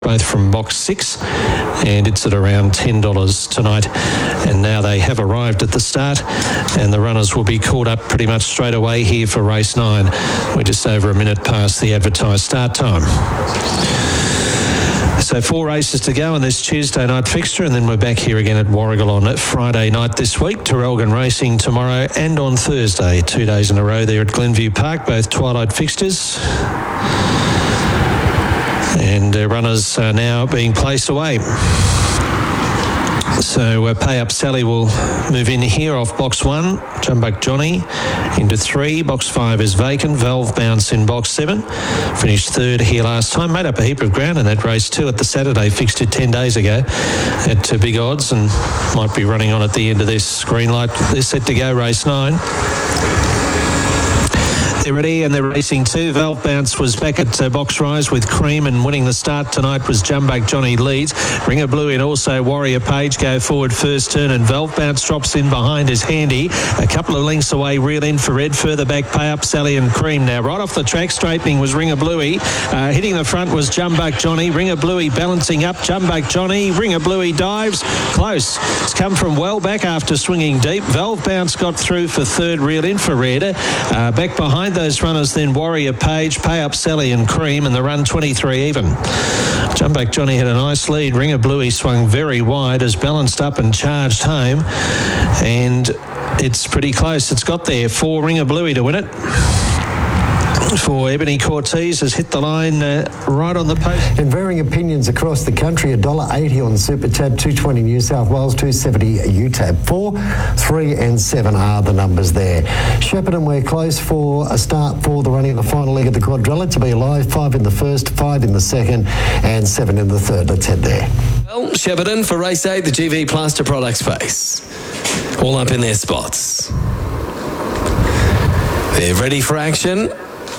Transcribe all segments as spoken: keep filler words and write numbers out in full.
both from box six, and it's at around ten dollars tonight. And now they have arrived at the start, and the runners will be caught up pretty much straight away here for race nine. We're just over a minute past the advertised start time. So four races to go on this Tuesday night fixture, and then we're back here again at Warragul on Friday night this week. Terrelgan Racing tomorrow and on Thursday, two days in a row there at Glenview Park, both twilight fixtures. And uh, runners are now being placed away. So uh, Pay Up Sally will move in here off box one. Jumbuck Johnny into three. Box five is vacant. Valve Bounce in box seven. Finished third here last time. Made up a heap of ground in that race too at the Saturday fixture ten days ago at uh, big odds, and might be running on at the end of this green light. They're set to go race nine. They're ready and they're racing too. Valve Bounce was back at uh, box rise with Cream, and winning the start tonight was Jumbuck Johnny leads. Ringer Blue in also. Warrior Page go forward first turn, and Valve Bounce drops in behind is Handy. A couple of lengths away, real infrared. Further back, Pay Up Sally and Cream. Now right off the track, straightening was Ringer Bluey. Uh, hitting the front was Jumbuck Johnny. Ringer Bluey balancing up. Jumbuck Johnny. Ringer Bluey dives. Close. It's come from well back after swinging deep. Valve Bounce got through for third, real infrared. Uh, back behind those runners then Warrior Page, Pay Up Sally and Cream, and the run twenty-three even. Jumbuck Johnny had a nice lead. Ringer Bluey swung very wide, has balanced up and charged home, and it's pretty close. It's got there for Ringer Bluey to win it. For Ebony Cortez has hit the line uh, right on the post. In varying opinions across the country, one dollar eighty on Super Tab, two twenty New South Wales, two seventy U Tab. Four, three and seven are the numbers there. Shepparton, we're close for a start for the running of the final leg of the quadrilla to be alive. Five in the first, five in the second and seven in the third. Let's head there. Well, Shepparton for race eight, the G V Plaster product space. All up in their spots. They're ready for action.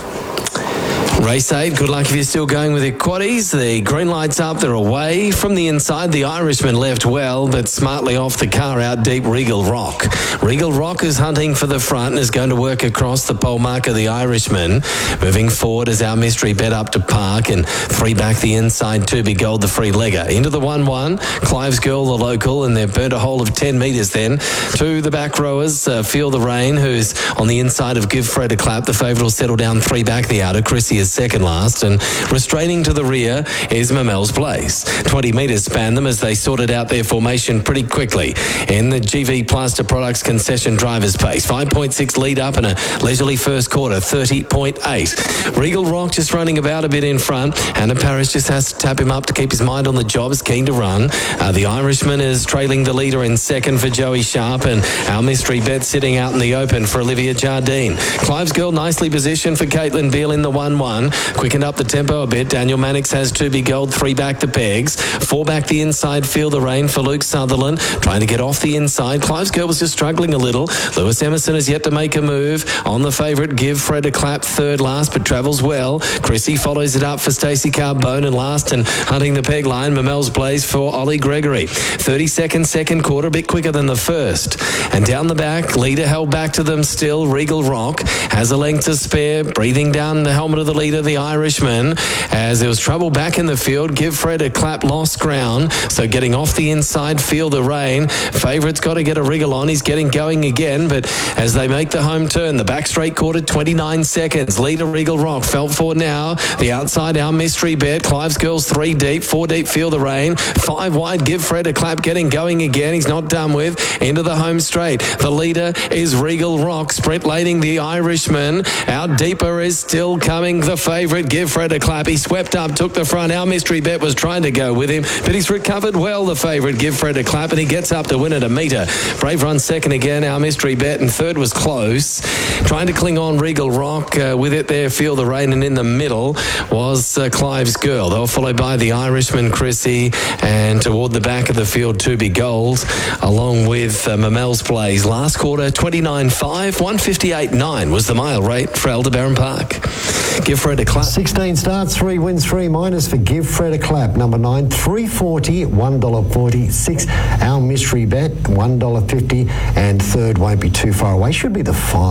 Race eight, good luck if you're still going with your quaddies. The green light's up, they're away. From the inside, the Irishman left well, but smartly off the car out deep, Regal Rock. Regal Rock is hunting for the front and is going to work across the pole marker, the Irishman. Moving forward is our mystery bet up to park, and three back the inside, two big gold, the free legger. Into the one one, Clive's Girl, the local, and they've burnt a hole of ten metres then. To the back rowers, uh, Feel the Rain, who's on the inside of Give Fred a Clap. The favourite will settle down three back the outer. Chrissy is second last, and restraining to the rear is Mamel's Blaze. twenty metres span them as they sorted out their formation pretty quickly in the G V Plaster Products concession driver's pace. five point six lead up and a leisurely first quarter, thirty point eight. Regal Rock just running about a bit in front. Anna Parrish just has to tap him up to keep his mind on the job, is keen to run. Uh, the Irishman is trailing the leader in second for Joey Sharp, and our mystery bet sitting out in the open for Olivia Jardine. Clive's Girl nicely positioned for Caitlin Beale in the one one. Quickened up the tempo a bit. Daniel Mannix has two big gold, three back the pegs. Four back the inside, Feel the Rain for Luke Sutherland. Trying to get off the inside. Clive's Girl was just struggling a little. Lewis Emerson has yet to make a move. On the favourite, Give Fred a Clap, third last, but travels well. Chrissy follows it up for Stacey Carbone, and last and hunting the peg line, Mamel's Blaze for Ollie Gregory. thirty seconds, second quarter, a bit quicker than the first. And down the back, leader held back to them still. Regal Rock has a length to spare. Breathing down the helmet of the leader, the Irishman, as there was trouble back in the field. Give Fred a Clap, lost ground, so getting off the inside, Feel the Rain. Favourite's got to get a wriggle on. He's getting going again, but as they make the home turn, the back straight quarter, twenty-nine seconds. Leader Regal Rock felt for now. The outside, our mystery bet. Clive's Girls three deep, four deep, Feel the Rain. Five wide, Give Fred a Clap, getting going again. He's not done with. Into the home straight. The leader is Regal Rock, sprint leading the Irishman. Out deeper is still coming the favourite, Give Fred a Clap. He swept up, took the front. Our mystery bet was trying to go with him, but he's recovered well, the favourite, Give Fred a Clap, and he gets up to win at a metre. Brave run second again, our mystery bet, and third was close. Trying to cling on, Regal Rock uh, with it there, Feel the Rain, and in the middle was uh, Clive's Girl. They were followed by the Irishman, Chrissy, and toward the back of the field, Two Big Gold, along with uh, Mamel's Blaze. Last quarter, twenty-nine five, one fifty-eight nine was the mile rate for Aldebaran Park. Give Fred a Clap. sixteen starts, three wins, three minus for Give Fred a Clap. Number nine, three forty, one dollar forty-six. Our mystery bet, one dollar fifty, and third won't be too far away. Should be the five, I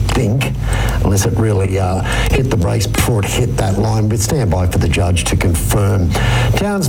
think, unless it really uh, hit the brakes before it hit that line. But stand by for the judge to confirm. Townsville